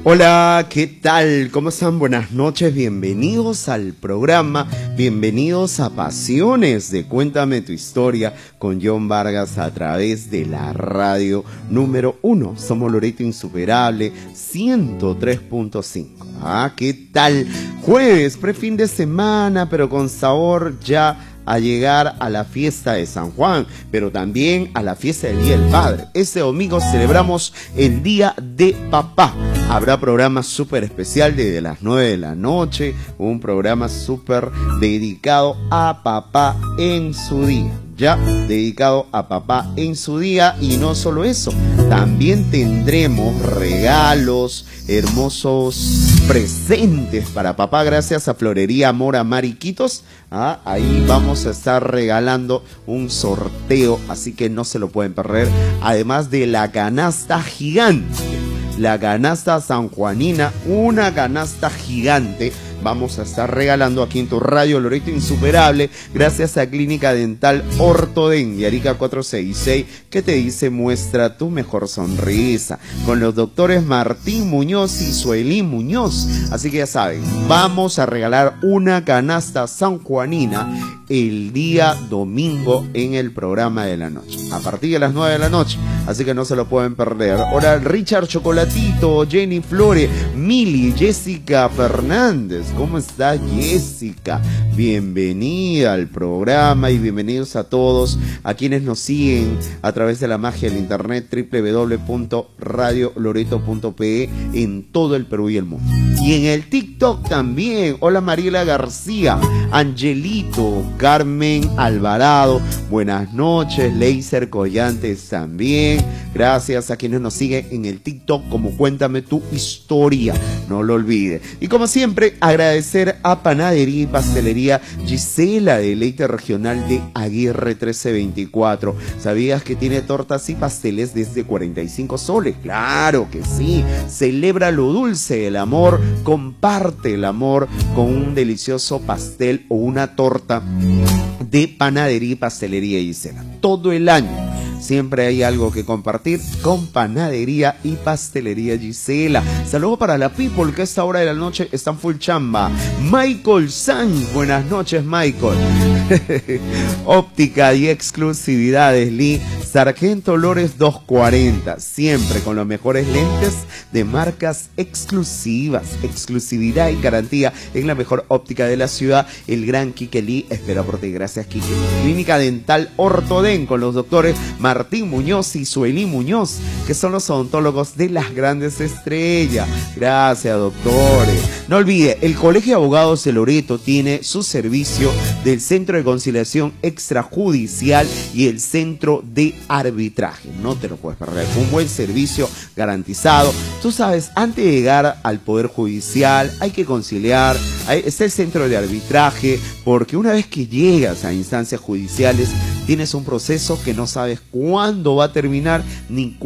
Hola, ¿qué tal? ¿Cómo están? Buenas noches, bienvenidos al programa, bienvenidos a Pasiones de Cuéntame tu Historia con John Vargas a través de la radio número 1. Somos Loreto Insuperable 103.5. Ah, ¿qué tal? Jueves, prefin de semana, pero con sabor ya a llegar a la fiesta de San Juan, pero también a la fiesta del Día del Padre. Este domingo celebramos el Día de Papá. Habrá programa súper especial desde las 9 de la noche, un programa súper dedicado a papá en su día. Ya dedicado a papá en su día, y no solo eso, también tendremos regalos, hermosos presentes para papá gracias a Florería Mora Mariquitos. Ahí vamos a estar regalando un sorteo, así que no se lo pueden perder, además de la canasta gigante, la canasta sanjuanina, una canasta gigante. Vamos a estar regalando aquí en tu radio Loreto Insuperable, gracias a Clínica Dental Ortoden de Arica 466, que te dice muestra tu mejor sonrisa, con los doctores Martín Muñoz y Suelí Muñoz. Así que ya saben, vamos a regalar una canasta sanjuanina el día domingo en el programa de la noche, a partir de las 9 de la noche, así que no se lo pueden perder. Ahora Richard Chocolatito, Jenny Flore, Mili, Jessica Fernández. ¿Cómo está Jessica? Bienvenida al programa y bienvenidos a todos a quienes nos siguen a través de la magia del internet www.radioloreto.pe en todo el Perú y el mundo. Y en el TikTok también. Hola Mariela García, Angelito, Carmen Alvarado, buenas noches. Leiser Collantes también. Gracias a quienes nos siguen en el TikTok como Cuéntame tu Historia, no lo olvides. Y como siempre, agradecer a Panadería y Pastelería Gisela de Deleite Regional de Aguirre 1324. ¿Sabías que tiene tortas y pasteles desde 45 soles? Claro que sí. Celebra lo dulce del amor, comparte el amor con un delicioso pastel o una torta de Panadería y Pastelería Gisela. Todo el año siempre hay algo que compartir con Panadería y Pastelería Gisela. Saludos para la people que a esta hora de la noche están full chamba. Michael Sanz, buenas noches Michael. Óptica y exclusividades Lee, Sargento Lores 240, siempre con los mejores lentes de marcas exclusivas. Exclusividad y garantía en la mejor óptica de la ciudad. El gran Quique Lee espera por ti. Gracias Quique. Clínica Dental Ortoden con los doctores Martín Muñoz y Suelí Muñoz, que son los odontólogos de las grandes estrellas. Gracias doctores. No olvide, el Colegio de Abogados de Loreto tiene su servicio del Centro de Conciliación Extrajudicial y el Centro de Arbitraje. No te lo puedes perder. Un buen servicio garantizado. Tú sabes, antes de llegar al Poder Judicial hay que conciliar. Está el Centro de Arbitraje, porque una vez que llegas a instancias judiciales tienes un proceso que no sabes cuándo va a terminar ni